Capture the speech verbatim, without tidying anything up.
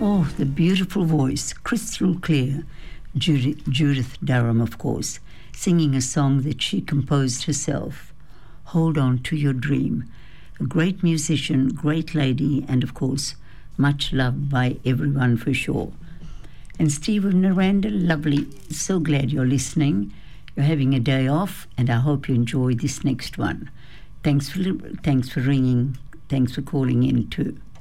Oh, the beautiful voice, crystal clear. Judith, Judith Durham, of course, singing a song that she composed herself. Hold On to Your Dream. A great musician, great lady, and of course, much loved by everyone for sure. And Steve of Naranda, lovely. So glad you're listening. You're having a day off, and I hope you enjoy this next one. Thanks for thanks for ringing. Thanks for calling in too.